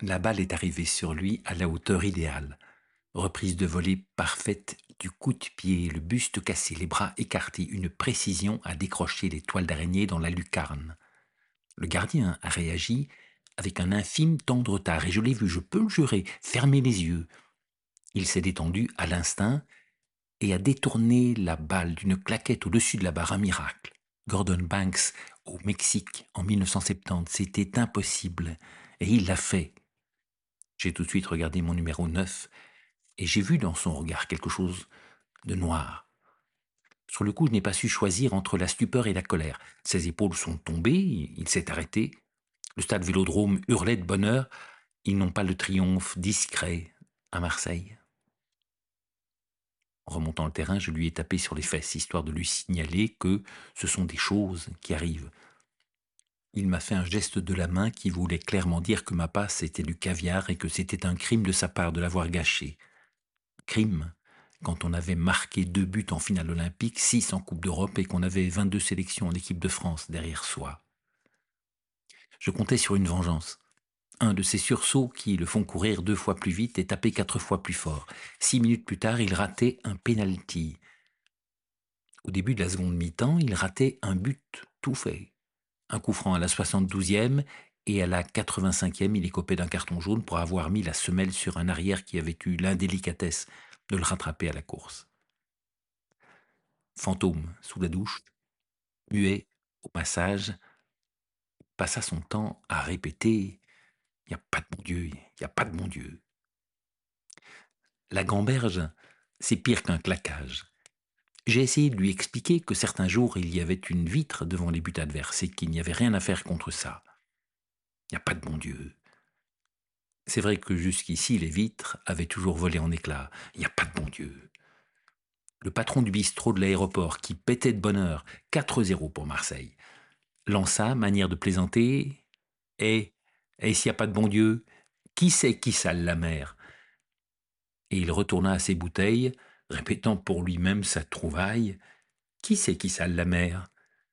La balle est arrivée sur lui à la hauteur idéale. Reprise de volée parfaite du coup de pied, le buste cassé, les bras écartés, une précision à décrocher les toiles d'araignée dans la lucarne. Le gardien a réagi avec un infime temps de retard, et je l'ai vu, je peux le jurer, fermer les yeux. Il s'est détendu à l'instinct et a détourné la balle d'une claquette au-dessus de la barre, un miracle. Gordon Banks, au Mexique, en 1970, c'était impossible, et il l'a fait. J'ai tout de suite regardé mon numéro 9, et j'ai vu dans son regard quelque chose de noir. Sur le coup, je n'ai pas su choisir entre la stupeur et la colère. Ses épaules sont tombées, il s'est arrêté. Le stade Vélodrome hurlait de bonheur. Ils n'ont pas le triomphe discret à Marseille. En remontant le terrain, je lui ai tapé sur les fesses, histoire de lui signaler que ce sont des choses qui arrivent. Il m'a fait un geste de la main qui voulait clairement dire que ma passe était du caviar et que c'était un crime de sa part de l'avoir gâché. Crime quand on avait marqué 2 buts en finale olympique, 6 en Coupe d'Europe et qu'on avait 22 sélections en équipe de France derrière soi. Je comptais sur une vengeance. Un de ces sursauts qui le font courir 2 fois plus vite et taper 4 fois plus fort. 6 minutes plus tard, il ratait un penalty. Au début de la seconde mi-temps, il ratait un but tout fait. Un coup franc à la 72e et à la 85e, il écopait d'un carton jaune pour avoir mis la semelle sur un arrière qui avait eu l'indélicatesse de le rattraper à la course. Fantôme sous la douche, muet au passage, passa son temps à répéter « Il n'y a pas de bon Dieu, il n'y a pas de bon Dieu ». La gamberge, c'est pire qu'un claquage. J'ai essayé de lui expliquer que certains jours il y avait une vitre devant les buts adverses et qu'il n'y avait rien à faire contre ça. Il n'y a pas de bon Dieu. C'est vrai que jusqu'ici les vitres avaient toujours volé en éclats. Il n'y a pas de bon Dieu. Le patron du bistrot de l'aéroport, qui pétait de bonheur, 4-0 pour Marseille, lança, manière de plaisanter, « Et s'il n'y a pas de bon Dieu, qui c'est qui sale la mer ?» Et il retourna à ses bouteilles, répétant pour lui-même sa trouvaille, « Qui c'est qui sale la mer ?»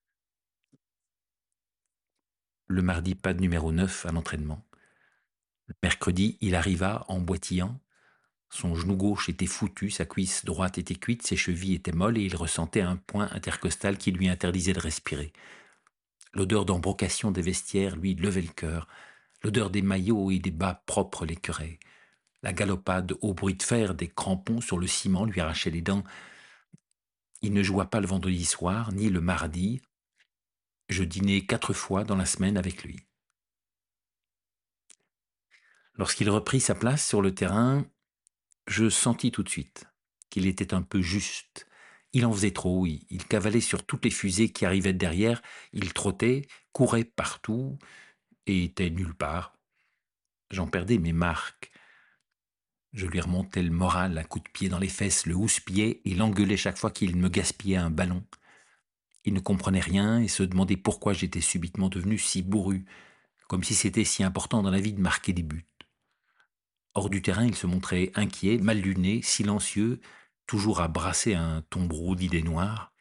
Le mardi, pas de numéro 9 à l'entraînement. Le mercredi, il arriva en boitillant. Son genou gauche était foutu, sa cuisse droite était cuite, ses chevilles étaient molles et il ressentait un point intercostal qui lui interdisait de respirer. L'odeur d'embrocation des vestiaires lui levait le cœur. L'odeur des maillots et des bas propres l'écœurait. La galopade au bruit de fer des crampons sur le ciment lui arrachait les dents. Il ne joua pas le vendredi soir, ni le mardi. Je dînai 4 fois dans la semaine avec lui. Lorsqu'il reprit sa place sur le terrain, je sentis tout de suite qu'il était un peu juste. Il en faisait trop, il cavalait sur toutes les fusées qui arrivaient derrière, il trottait, courait partout et était nulle part. J'en perdais mes marques. Je lui remontais le moral à coups de pied dans les fesses, le houspillais et l'engueulais chaque fois qu'il me gaspillait un ballon. Il ne comprenait rien et se demandait pourquoi j'étais subitement devenu si bourru, comme si c'était si important dans la vie de marquer des buts. Hors du terrain, il se montrait inquiet, mal luné, silencieux, toujours à brasser un tombereau d'idées noires.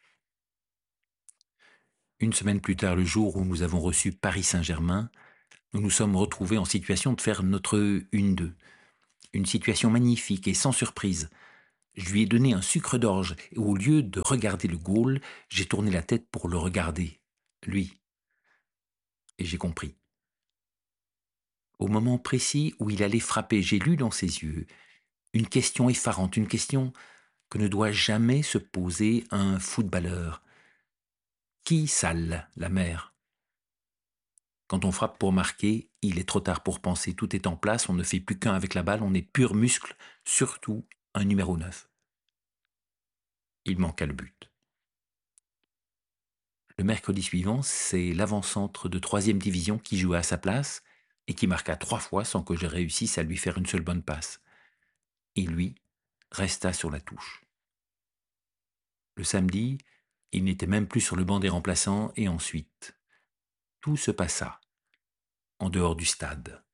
Une semaine plus tard, le jour où nous avons reçu Paris Saint-Germain, nous nous sommes retrouvés en situation de faire notre 1-2. Une situation magnifique et sans surprise. Je lui ai donné un sucre d'orge et au lieu de regarder le goal, j'ai tourné la tête pour le regarder, lui. Et j'ai compris. Au moment précis où il allait frapper, j'ai lu dans ses yeux une question effarante, une question que ne doit jamais se poser un footballeur. Qui sale la mer ? Quand on frappe pour marquer, il est trop tard pour penser, tout est en place, on ne fait plus qu'un avec la balle, on est pur muscle, surtout un numéro 9. Il manqua le but. Le mercredi suivant, c'est l'avant-centre de 3e division qui jouait à sa place et qui marqua 3 fois sans que je réussisse à lui faire une seule bonne passe. Et lui resta sur la touche. Le samedi, il n'était même plus sur le banc des remplaçants et ensuite, tout se passa en dehors du stade.